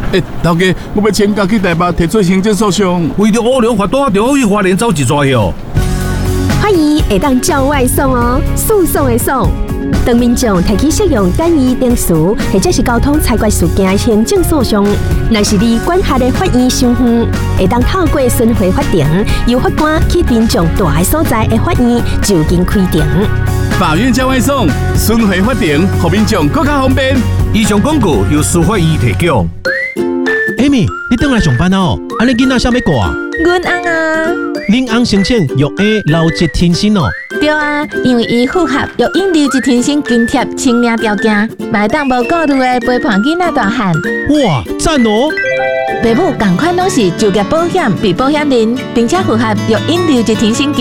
头家，我要请假去台北提出行政诉讼。 为着乌龙法单，就去花莲走一撮哟。 法院会当叫外送哦，诉讼的讼。当民众提起适用简易定词或者是交通裁决事件的行政诉讼，若是离管辖的法院伤远，会当透过巡回法庭，由法官去民众住的所在的法院就近开庭。 法院叫外送，巡回法庭，让民众更加方便。 以上广告由司法院提供。 Amy， 你回来上班哦？安尼囡仔啥要过啊？ 阮翁啊， 恁翁申请育婴留职停薪哦。 对啊，因为伊符合育婴留职停薪津贴清领条件，买当无顾虑的陪伴囡仔大汉。 哇，赞哦！ 爸母同款拢是就业保险被保险人，并且符合育婴留职停薪。